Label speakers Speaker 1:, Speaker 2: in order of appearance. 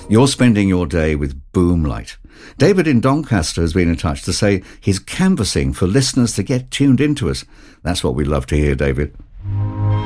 Speaker 1: You're spending your day with Boomlight. David in Doncaster has been in touch to say he's canvassing for listeners to get tuned into us. That's what we love to hear, David.